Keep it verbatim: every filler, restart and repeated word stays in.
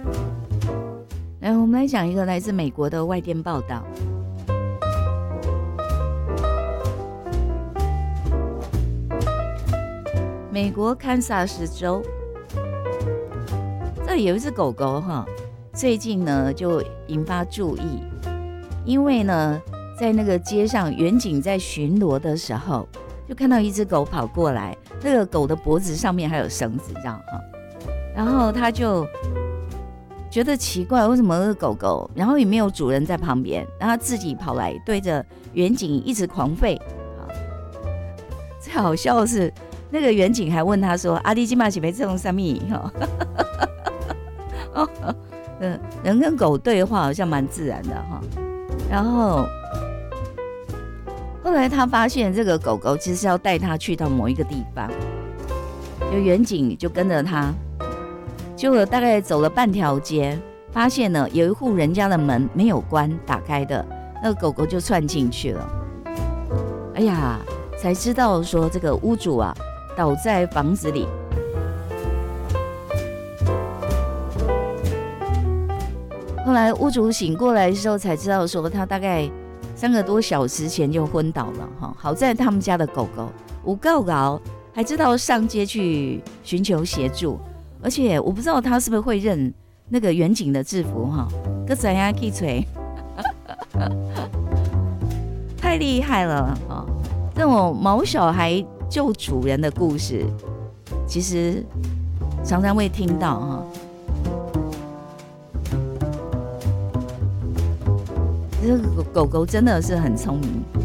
来，我们来讲一个来自美国的外电报道。美国堪萨斯州，这里有一只狗狗哈，最近呢就引发注意，因为呢在那个街上，远警在巡逻的时候，就看到一只狗跑过来，那个狗的脖子上面还有绳子，这样哈，然后他就觉得奇怪，为什么那个狗狗，然后也没有主人在旁边，然后他自己跑来对着远警一直狂吠。最好笑的是，那个远警还问他说：“阿弟今晚是没这种什么？”哈，嗯，人跟狗对话好像蛮自然的哈。然后后来他发现这个狗狗其实是要带他去到某一个地方，就远警就跟着他，结果大概走了半条街，发现呢有一户人家的门没有关，打开的，那个狗狗就窜进去了。哎呀，才知道说这个屋主啊倒在房子里。后来屋主醒过来的时候才知道说他大概三个多小时前就昏倒了哈。好在他们家的狗狗有够高，还知道上街去寻求协助，而且我不知道他是不是会认那个远警的制服哈，个怎样可以吹，太厉害了哈！这种毛小孩救主人的故事，其实常常会听到哈。这个狗狗真的是很聪明，